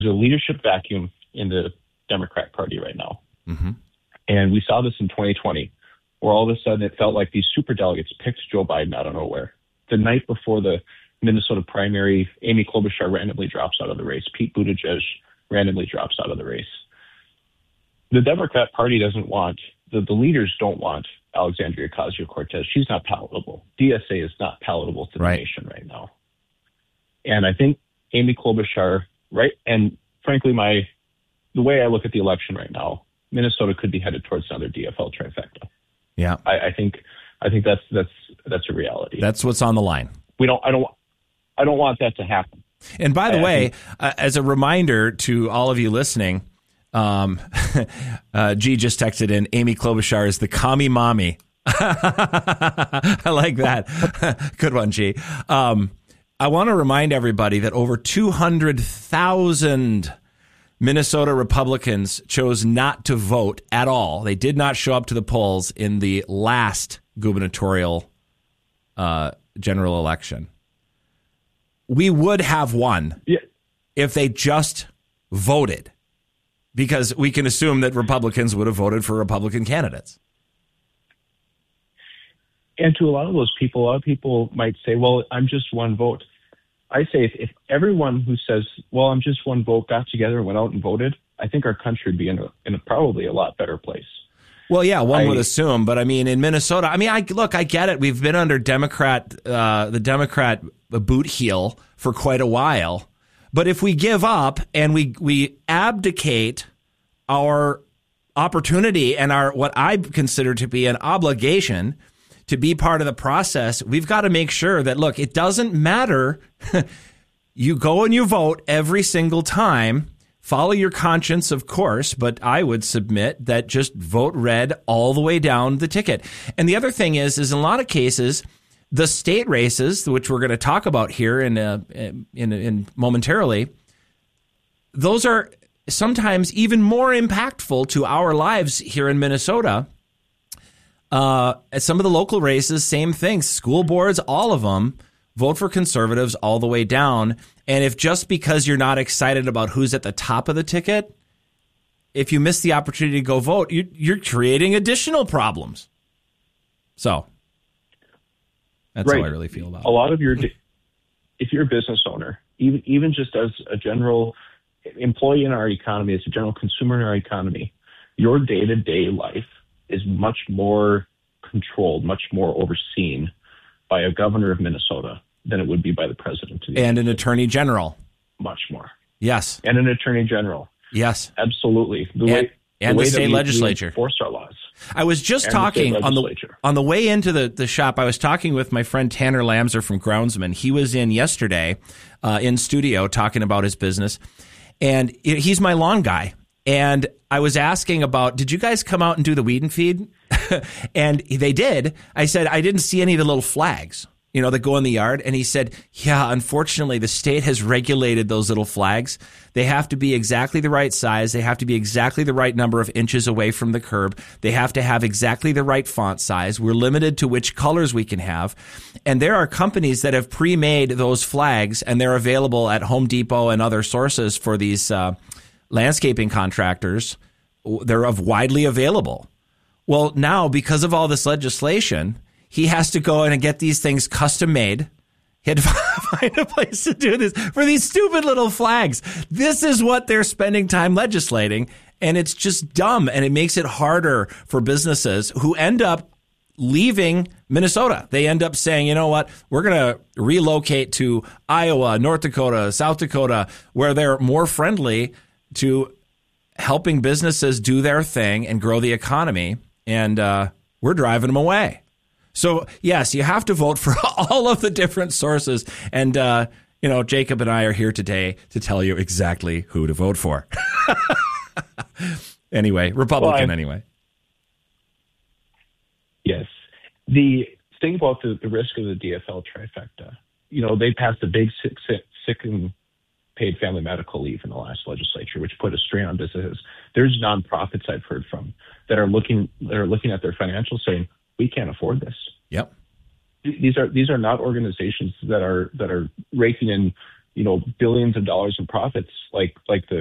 There's a leadership vacuum in the Democrat Party right now. Mm-hmm. And we saw this in 2020, where all of a sudden it felt like these superdelegates picked Joe Biden out of nowhere. The night before the Minnesota primary, Amy Klobuchar randomly drops out of the race. Pete Buttigieg randomly drops out of the race. The Democrat Party doesn't want, the leaders don't want Alexandria Ocasio-Cortez. She's not palatable. DSA is not palatable to the nation right now. And I think Amy Klobuchar, right, and frankly, the way I look at the election right now, Minnesota could be headed towards another DFL trifecta. Yeah, I think that's a reality. That's what's on the line. I don't want that to happen. And by the way, as a reminder to all of you listening, G just texted in, Amy Klobuchar is the commie mommy. I like that. Good one, G. I want to remind everybody that over 200,000 Minnesota Republicans chose not to vote at all. They did not show up to the polls in the last gubernatorial general election. We would have won if they just voted, because we can assume that Republicans would have voted for Republican candidates. And to a lot of people might say, well, I'm just one vote. I say if everyone who says, well, I'm just one vote, got together and went out and voted, I think our country would be in a probably a lot better place. Well, yeah, one would assume. But I mean, in Minnesota, I get it. We've been under the Democrat boot heel for quite a while. But if we give up and we abdicate our opportunity and what I consider to be an obligation to be part of the process, we've got to make sure that, look, it doesn't matter. You go and you vote every single time. Follow your conscience, of course, but I would submit that just vote red all the way down the ticket. And the other thing is in a lot of cases, the state races, which we're going to talk about here in momentarily, those are sometimes even more impactful to our lives here in Minnesota. At some of the local races, same thing. School boards, all of them, vote for conservatives all the way down. And if just because you're not excited about who's at the top of the ticket, if you miss the opportunity to go vote, you're creating additional problems. So that's how I really feel about it. A lot of if you're a business owner, even just as a general employee in our economy, as a general consumer in our economy, your day-to-day life is much more controlled, much more overseen by a governor of Minnesota than it would be by the president. And an attorney general. Much more. Yes. And an attorney general. Yes. Absolutely. The state legislature. Enforce our laws. I was just talking on the way into the shop. I was talking with my friend Tanner Lamser from Groundsman. He was in yesterday in studio talking about his business. And he's my lawn guy. And I was asking about, did you guys come out and do the weed and feed? And they did. I said, I didn't see any of the little flags, that go in the yard. And he said, yeah, unfortunately, the state has regulated those little flags. They have to be exactly the right size. They have to be exactly the right number of inches away from the curb. They have to have exactly the right font size. We're limited to which colors we can have. And there are companies that have pre-made those flags, and they're available at Home Depot and other sources for these landscaping contractors. They're widely available. Well, now, because of all this legislation, he has to go in and get these things custom made. He had to find a place to do this for these stupid little flags. This is what they're spending time legislating, and it's just dumb, and it makes it harder for businesses who end up leaving Minnesota. They end up saying, you know what, we're going to relocate to Iowa, North Dakota, South Dakota, where they're more friendly to helping businesses do their thing and grow the economy, and we're driving them away. So, yes, you have to vote for all of the different sources, and, Jacob and I are here today to tell you exactly who to vote for. Anyway, Republican anyway. Yes. The thing about the risk of the DFL trifecta, they passed a big sick and paid family medical leave in the last legislature, which put a strain on businesses. There's nonprofits I've heard from that are looking at their financials saying, we can't afford this. Yep. These are not organizations that are raking in billions of dollars in profits like the